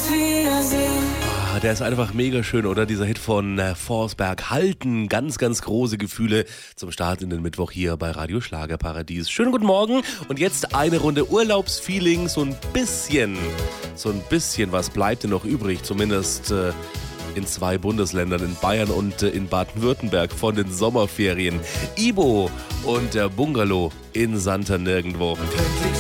Der ist einfach mega schön, oder? Dieser Hit von Forsberg. Halten ganz, ganz große Gefühle zum Start in den Mittwoch hier bei Radio Schlagerparadies. Schönen guten Morgen und jetzt eine Runde Urlaubsfeeling. So ein bisschen was bleibt denn noch übrig, zumindest in 2 Bundesländern, in Bayern und in Baden-Württemberg von den Sommerferien. Ibo und der Bungalow in Santa Nirgendwo. Pünktlich